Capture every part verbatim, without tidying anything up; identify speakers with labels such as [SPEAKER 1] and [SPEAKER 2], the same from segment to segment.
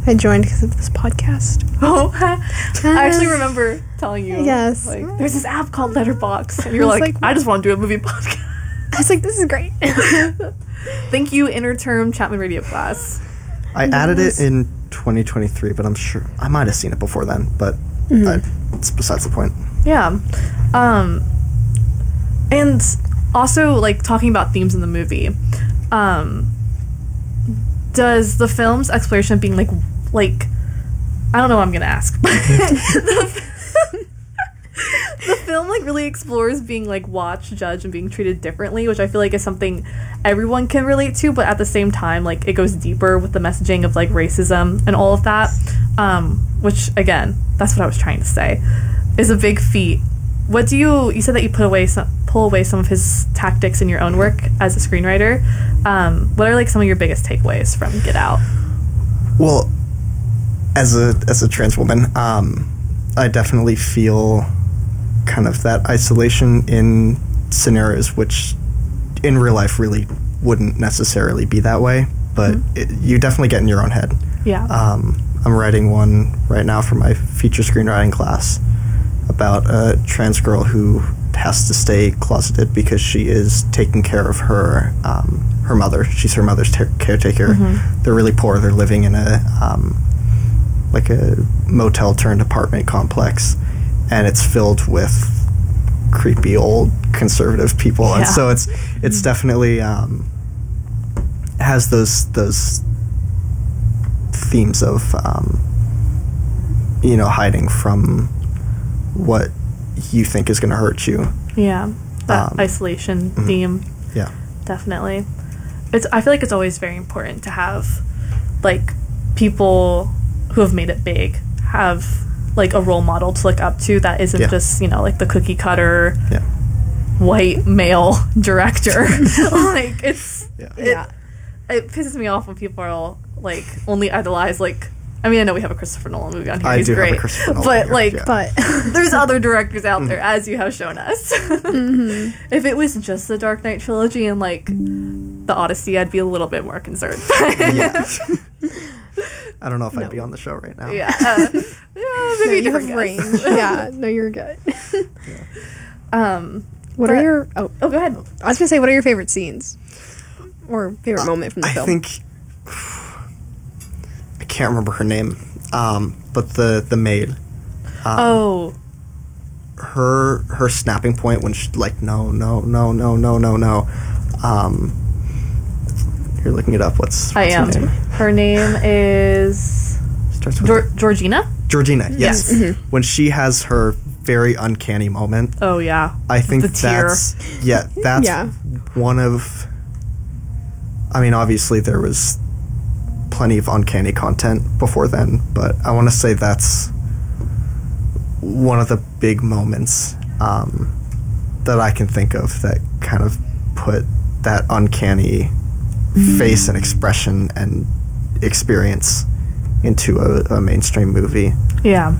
[SPEAKER 1] I joined because of this podcast.
[SPEAKER 2] Oh, I actually remember telling you.
[SPEAKER 1] Yes.
[SPEAKER 2] Like, there's this app called Letterboxd, and you're like,
[SPEAKER 1] like,
[SPEAKER 2] I just want to do a movie podcast.
[SPEAKER 1] I was like, this is great.
[SPEAKER 2] Thank you, interterm Chapman Radio class.
[SPEAKER 3] I added it in twenty twenty-three, but I'm sure I might have seen it before then, but
[SPEAKER 1] Mm-hmm.
[SPEAKER 3] I, it's besides the point.
[SPEAKER 2] Yeah. Um, and also, like, talking about themes in the movie, um, does the film's exploration of being, like, like, I don't know what I'm going to ask, but the, the film, like, really explores being, like, watched, judged, and being treated differently, which I feel like is something everyone can relate to, but at the same time, like, it goes deeper with the messaging of, like, racism and all of that, um, which, again, that's what I was trying to say, is a big feat. What do you, you said that you put away some, pull away some of his tactics in your own work as a screenwriter. Um, what are, like, some of your biggest takeaways from Get Out?
[SPEAKER 3] Well, as a as a trans woman, um, I definitely feel kind of that isolation in scenarios which in real life really wouldn't necessarily be that way, but mm-hmm. it, you definitely get in your own head.
[SPEAKER 2] Yeah.
[SPEAKER 3] Um, I'm writing one right now for my feature screenwriting class about a trans girl who has to stay closeted because she is taking care of her um, her mother. She's her mother's ter- caretaker. Mm-hmm. They're really poor. They're living in a um, like a motel turned apartment complex, and it's filled with creepy old conservative people. Yeah. And so it's it's mm-hmm. definitely um, has those those themes of um, you know, hiding from what you think is going to hurt you.
[SPEAKER 2] Yeah, that
[SPEAKER 3] um,
[SPEAKER 2] isolation mm-hmm. theme.
[SPEAKER 3] Yeah,
[SPEAKER 2] definitely. It's. I feel like it's always very important to have, like, people who have made it big have, like, a role model to look up to that isn't yeah. just, you know, like the cookie cutter
[SPEAKER 3] yeah.
[SPEAKER 2] white male director. Like, it's
[SPEAKER 1] yeah.
[SPEAKER 2] It,
[SPEAKER 1] yeah.
[SPEAKER 2] it pisses me off when people are, like, only idolize, like, I mean, I know we have a Christopher Nolan movie on here.
[SPEAKER 3] I
[SPEAKER 2] He's
[SPEAKER 3] do
[SPEAKER 2] great.
[SPEAKER 3] have a Christopher Nolan
[SPEAKER 2] but,
[SPEAKER 3] here,
[SPEAKER 2] like,
[SPEAKER 3] yeah.
[SPEAKER 2] but there's other directors out there, as you have shown us.
[SPEAKER 1] Mm-hmm.
[SPEAKER 2] If it was just the Dark Knight trilogy and, like, the Odyssey, I'd be a little bit more concerned.
[SPEAKER 3] Yeah. I don't know if
[SPEAKER 1] no.
[SPEAKER 3] I'd be on the show right now.
[SPEAKER 2] Yeah. Uh, yeah, maybe
[SPEAKER 1] no, you
[SPEAKER 2] different
[SPEAKER 1] have
[SPEAKER 2] range.
[SPEAKER 1] range. Yeah, no, you're good.
[SPEAKER 3] Yeah.
[SPEAKER 2] Um,
[SPEAKER 1] what
[SPEAKER 2] but,
[SPEAKER 1] are your... Oh,
[SPEAKER 2] oh, go ahead.
[SPEAKER 1] I was going to say, what are your favorite scenes? Or favorite uh, moment from the
[SPEAKER 3] I
[SPEAKER 1] film?
[SPEAKER 3] I think... I can't remember her name. Um, but the, the maid. Um,
[SPEAKER 2] oh.
[SPEAKER 3] Her her snapping point when she's like, no, no, no, no, no, no, no. Um, you're looking it up. What's, what's
[SPEAKER 2] I am.
[SPEAKER 3] her name?
[SPEAKER 2] Her name is...
[SPEAKER 3] Starts with
[SPEAKER 2] Geor- Georgina?
[SPEAKER 3] Georgina, yes.
[SPEAKER 2] yes.
[SPEAKER 1] Mm-hmm.
[SPEAKER 3] When she has her very uncanny moment.
[SPEAKER 2] Oh, yeah.
[SPEAKER 3] I think
[SPEAKER 2] the
[SPEAKER 3] that's...
[SPEAKER 2] tear.
[SPEAKER 3] Yeah, that's
[SPEAKER 1] yeah.
[SPEAKER 3] one of... I mean, obviously there was plenty of uncanny content before then, but I want to say that's one of the big moments um, that I can think of that kind of put that uncanny mm-hmm. face and expression and experience into a, a mainstream movie.
[SPEAKER 2] Yeah.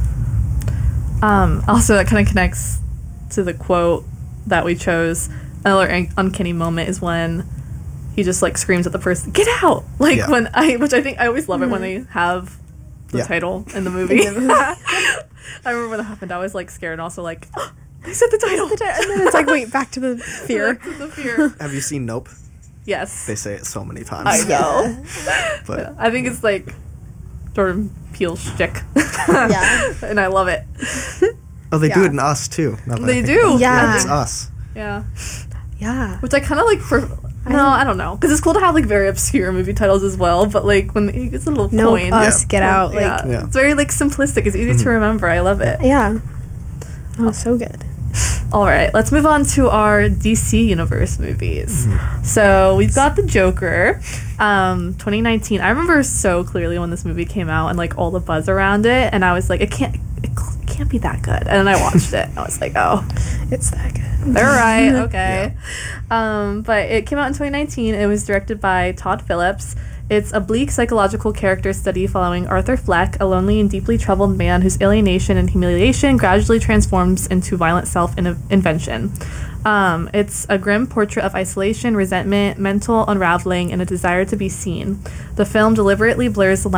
[SPEAKER 2] Um, also, that kind of connects to the quote that we chose. Another un- uncanny moment is when he just, like, screams at the person, "Get out!" Like, yeah. when I, which I think I always love mm-hmm. it when they have the yeah. title in the movie. I remember when that happened, I was, like, scared and also, like, oh, they said the title.
[SPEAKER 1] The title. And then it's like, wait, back to the fear.
[SPEAKER 2] Back to the fear.
[SPEAKER 3] Have you seen Nope?
[SPEAKER 2] Yes.
[SPEAKER 3] They say it so many times.
[SPEAKER 2] I know.
[SPEAKER 3] But
[SPEAKER 2] yeah, I think it's, like, Jordan Peele's shtick.
[SPEAKER 1] Yeah.
[SPEAKER 2] And I love it.
[SPEAKER 3] Oh, they
[SPEAKER 1] yeah.
[SPEAKER 3] do it in Us, too.
[SPEAKER 2] They do.
[SPEAKER 1] Yeah.
[SPEAKER 3] It's Us.
[SPEAKER 2] Yeah.
[SPEAKER 1] Yeah.
[SPEAKER 2] Which I kind of, like, for... I no, I don't know. Because it's cool to have, like, very obscure movie titles as well, but, like, when he gets a little
[SPEAKER 1] no,
[SPEAKER 2] coin...
[SPEAKER 1] Us,
[SPEAKER 3] yeah.
[SPEAKER 1] Get Out. Like,
[SPEAKER 2] yeah.
[SPEAKER 3] yeah.
[SPEAKER 2] It's very, like, simplistic. It's easy
[SPEAKER 3] mm-hmm.
[SPEAKER 2] to remember. I love it.
[SPEAKER 1] Yeah. Oh, so good.
[SPEAKER 2] All right, let's move on to our D C Universe movies. Mm-hmm. So we've got The Joker, um, twenty nineteen. I remember so clearly when this movie came out and, like, all the buzz around it, and I was like, it can't, it can't be that good. And then I watched it. I was like, oh,
[SPEAKER 1] it's that good.
[SPEAKER 2] They're right. Okay. Yeah. Um, but it came out in twenty nineteen. It was directed by Todd Phillips. It's a bleak psychological character study following Arthur Fleck, a lonely and deeply troubled man whose alienation and humiliation gradually transforms into violent self-invention. Um, it's a grim portrait of isolation, resentment, mental unraveling, and a desire to be seen. The film deliberately blurs the line